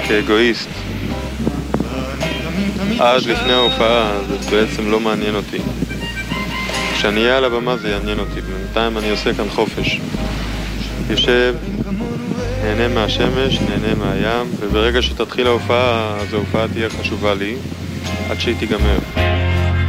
כאגואיסט. עד לפני ההופעה זה בעצם לא מעניין אותי. כשאני אהיה על הבמה זה יעניין אותי. בינתיים אני עושה כאן חופש. יושב, נהנה מהשמש, נהנה מהים, וברגע שתתחיל ההופעה, אז ההופעה תהיה חשובה לי עד שהיא תיגמר.